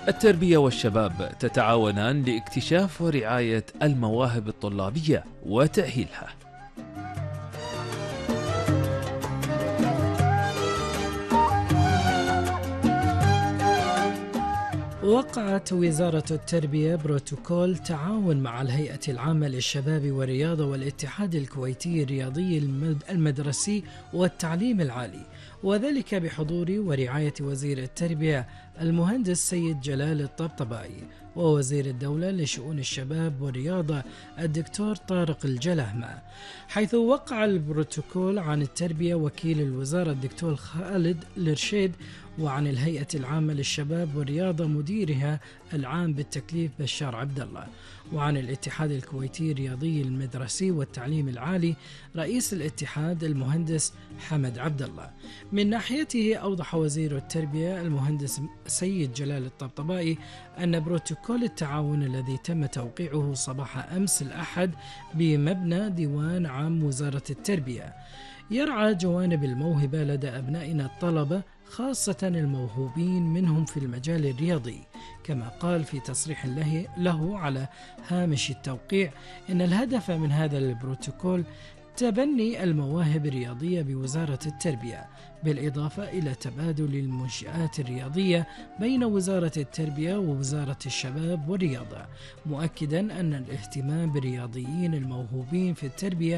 التربية والشباب تتعاونان لاكتشاف ورعاية المواهب الطلابية وتأهيلها. وقعت وزارة التربية بروتوكول تعاون مع الهيئة العامة للشباب والرياضة والاتحاد الكويتي الرياضي المدرسي والتعليم العالي، وذلك بحضور ورعاية وزير التربية المهندس سيد جلال الطبطبائي، ووزير الدولة لشؤون الشباب والرياضة الدكتور طارق الجلهمة. حيث وقع البروتوكول عن التربية وكيل الوزارة الدكتور خالد الرشيد، وعن الهيئة العامة للشباب والرياضة مديرها العام بالتكليف بشار عبد الله، وعن الاتحاد الكويتي الرياضي المدرسي والتعليم العالي رئيس الاتحاد المهندس حمد عبد الله. من ناحيته أوضح وزير التربية المهندس سيد جلال الطبطبائي أن بروتوكول التعاون الذي تم توقيعه صباح أمس الأحد بمبنى ديوان عام وزارة التربية يرعى جوانب الموهبة لدى أبنائنا الطلبة، خاصة الموهوبين منهم في المجال الرياضي. كما قال في تصريح له على هامش التوقيع إن الهدف من هذا البروتوكول تبني المواهب الرياضية بوزارة التربية، بالإضافة إلى تبادل المنشآت الرياضية بين وزارة التربية ووزارة الشباب والرياضة، مؤكدا أن الاهتمام بالرياضيين الموهوبين في التربية